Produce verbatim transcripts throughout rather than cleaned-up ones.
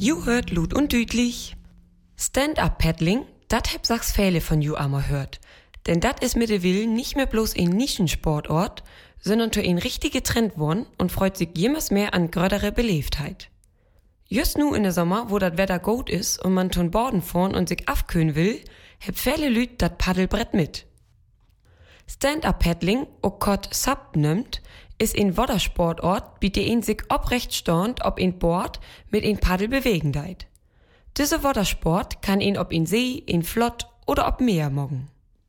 You hört Lut und Dütlich. Stand-up-Paddling, dat heb sachs viele von you ammer hört. Denn dat is mittlerweile nicht mehr bloß ein Nischensportort, sondern to ein richtige Trend worden und freut sich jemals mehr an grödere Beleftheit. Just nu in der Sommer, wo dat Wetter gut is und man ton Borden fahren und sich afköhn will, heb viele Lüt dat Paddelbrett mit. Stand-up-Paddling, auch kurz S U P nimmt, ist ein Wassersportort, bei dem ein sich obrecht stehend ob ein Board mit ein Paddel bewegen deit. Dieser Wassersport kann ihn ob in See, in Flott oder ob Meer mogen.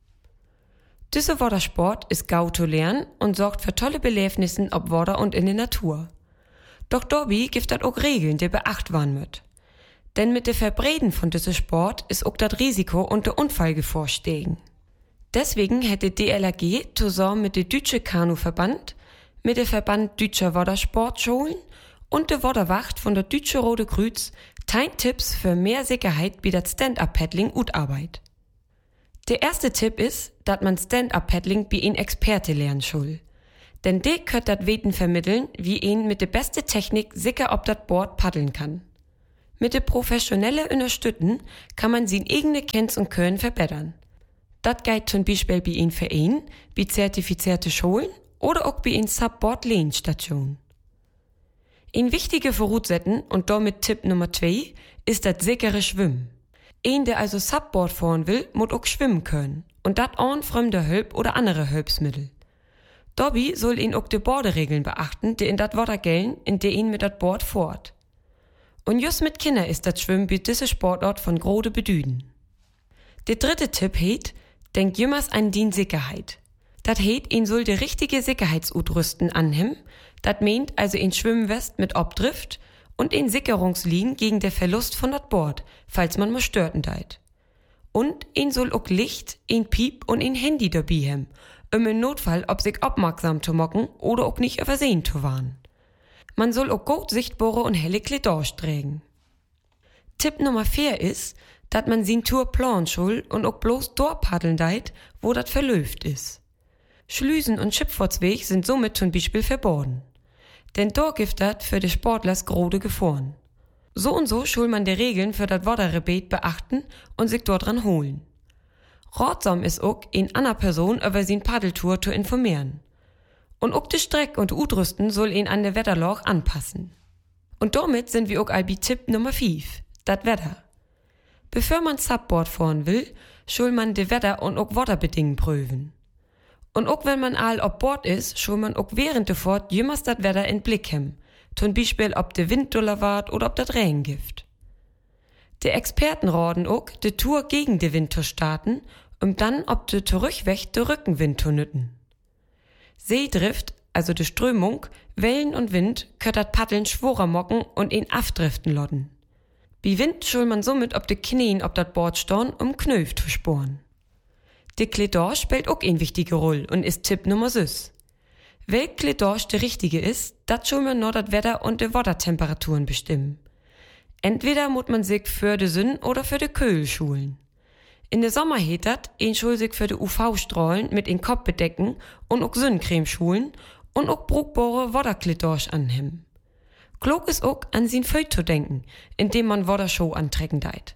Dieser Wassersport ist gau zu lernen und sorgt für tolle Belebnissen ob Wasser und in der Natur. Doch dabei gibt dat auch Regeln, die beacht waren müt. Denn mit der Verbreden von diesem Sport ist auch das Risiko und der Unfallgefahr steigen. Deswegen hätte D L R G zusammen mit der Deutsche Kanuverband, mit der Verband Deutscher Wassersportschulen und der Wasserwacht von der Deutsche Rote Kreuz tein Tipps für mehr Sicherheit bei der Stand-up-Paddling Utarbeit. Der erste Tipp ist, dass man Stand-up-Paddling bei ein Experte lernen soll. Denn der könnt dat Weten vermitteln, wie ihn mit der beste Technik sicher ob dat Board paddeln kann. Mit der professionelle Unterstützen kann man sin eigene Kenns und Können verbessern. Dat geht zum Beispiel bei ein Verein, bei zertifizierte Schulen oder auch bei ein Subboard-Lehnstation. Ein wichtige Voraussetzung und damit Tipp Nummer zwei ist das sichere Schwimmen. Ein, der also Subboard fahren will, muss auch schwimmen können und dat ohne fremde Hilfe oder andere Hilfsmittel. Dabei soll ihn auch die Borderegeln beachten, die in dat Wasser gelten, in der ihn mit dat Board fährt. Und just mit Kindern ist das Schwimmen bei diesem Sportort von grode Bedüden. Der dritte Tipp heet, denkt jemals an die Sicherheit. Dat heet, ihn soll die richtige Sicherheitsutrüsten anhemmen, dat meint also ein Schwimmwest mit Obdrift und ein Sicherungslinien gegen den Verlust von dat Board, falls man mal störten deit. Und ihn soll auch Licht, ein Piep und ein Handy dabei hem, um im Notfall ob sich aufmerksam zu mocken oder auch nicht übersehen zu warnen. Man soll auch gut sichtbare und helle Kleider tragen. Tipp Nummer vier ist, dass man sin Tour planen soll und auch bloß dort paddeln deit, wo dat verlöft is. Schlüsen und Schifffahrtsweg sind somit zum Beispiel verboten. Denn dort gibt dat für die Sportlers grode Gefahren. So und so soll man die Regeln für dat Wasserrebet beachten und sich dort dran holen. Ratsam ist auch, in einer Person über sin Paddeltour zu informieren. Und auch die Strecke und Utrüsten soll ihn an der Wetterlage anpassen. Und damit sind wir auch all bei Tipp Nummer fünf, dat Wetter. Bevor man Subboard fahren will, soll man de Wetter und auch Wetterbedingungen prüfen. Und auch wenn man all ob Bord ist, soll man auch während der Fahrt jemals dat Wetter in Blick haben. Zum Beispiel ob der Wind doller wart oder ob dat Regen gibt. Die Experten raten auch, die Tour gegen den Wind zu starten, um dann ob de zurückweg de Rückenwind zu nütten. Seedrift, also die Strömung, Wellen und Wind, könnt dat Paddeln schworer mocken und ihn afdriften lotten. Bei Wind soll man somit ob de Knien ob dat Board stehen, um Knöf zu sporen. De Kleider spielt auch eine wichtige Rolle und ist Tipp Nummer sechs. Welch Kleider der richtige ist, dat soll man nur dat Wetter und de Wassertemperaturen bestimmen. Entweder muss man sich für de Sonne oder für de Köhl schulen. In der Sommer heet dat, ein soll sich für de U V-Strahlen mit in Kopf bedecken und auch Sonnencreme schulen und auch brugbare Wasserkleider anhemmen. Klug ist auch, an sin Föt zu denken, indem man Wasserschuh antrecken deit.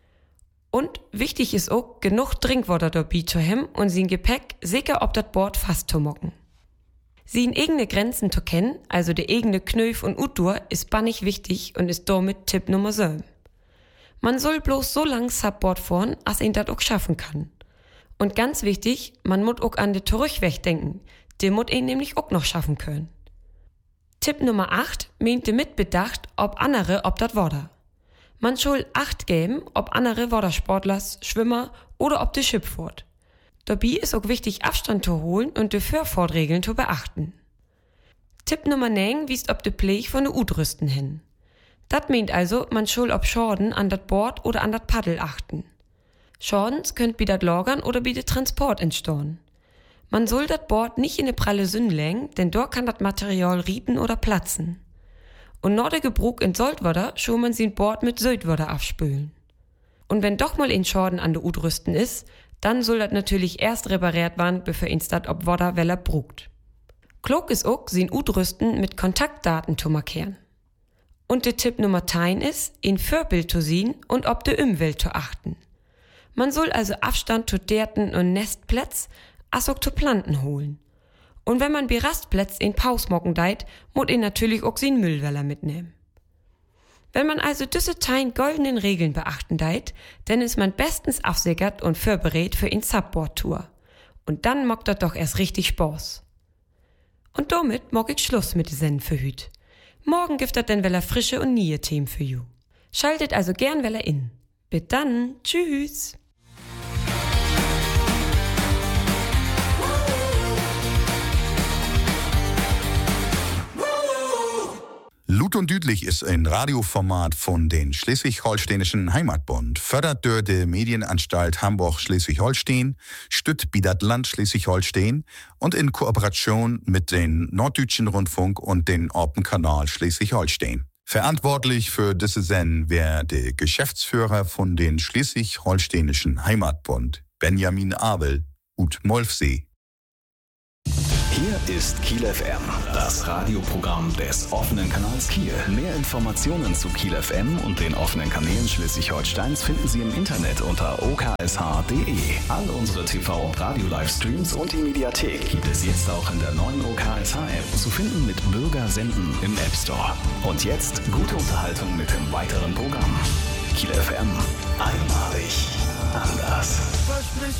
Und wichtig ist auch, genug Trinkwasser dabei zu haben und sin Gepäck sicher ob dat Board fast zu mocken. Sin eigene Grenzen zu kennen, also de eigene Knöf und Utur, ist bannig wichtig und ist damit Tipp Nummer sieben. Man soll bloß so lang Subboard fahren, als ihn dat auch schaffen kann. Und ganz wichtig, man muss auch an de Zurückweg denken, den muss ihn nämlich auch noch schaffen können. Tipp Nummer acht meint de mitbedacht, ob andere ob dat Wasser. Man soll Acht geben, ob andere Wassersportlers, Schwimmer oder ob de Schiff fährt. Dabei ist auch wichtig, Abstand zu holen und die Vorfahrtregeln zu beachten. Tipp Nummer neun wiest ob de Pflege von de Utrüsten hin. Dat meint also, man soll ob Schaden an dat Board oder an dat Paddel achten. Schadens könnt bei dat Lagern oder bei de Transport entstehen. Man soll dat Board nicht in de pralle Sünn legen, denn dort kann dat Material rieten oder platzen. Und nach der Gebrauch in Saltwasser soll man sin Board mit Südwasser abspülen. Und wenn doch mal ein Schaden an de Utrüsten ist, dann soll dat natürlich erst repariert werden, bevor ins dat ob Wasser weller brugt. Klug ist auch, sin Utrüsten mit Kontaktdaten zu markieren. Und der Tipp Nummer zehn ist, in Vorbild zu sehen und ob der Umwelt zu achten. Man soll also Abstand zu Därten und Nestplätz, als auch zu Planten holen. Und wenn man bei Rastplätz in Pausmocken deit, muss ihn natürlich auch seinen Müllweller mitnehmen. Wenn man also diese zehn goldenen Regeln beachten deit, dann ist man bestens absichert und vorbereitet für eine Subboard-Tour. Und dann macht das doch erst richtig Spaß. Und damit mag ich Schluss mit den Senden für hüt. Morgen gibt das dann wieder frische und neue Themen für you. Schaltet also gern wieder in. Bis dann, tschüss. Lut und Düdlich ist ein Radioformat von den Schleswig-Holsteinischen Heimatbund, fördert durch die Medienanstalt Hamburg-Schleswig-Holstein, stützt bi dat Land Schleswig-Holstein und in Kooperation mit den Norddeutschen Rundfunk und den Orpen-Kanal Schleswig-Holstein. Verantwortlich für diese Sendung wäre der Geschäftsführer von den Schleswig-Holsteinischen Heimatbund, Benjamin Abel, ut Molfsee. Hier ist Kiel F M, das Radioprogramm des offenen Kanals Kiel. Mehr Informationen zu Kiel F M und den offenen Kanälen Schleswig-Holsteins finden Sie im Internet unter o k s h punkt d e. All unsere T V- und Radio-Livestreams und die Mediathek gibt es jetzt auch in der neuen O K S H-App zu finden mit Bürger senden im App Store. Und jetzt gute Unterhaltung mit dem weiteren Programm. Kiel F M, einmalig anders.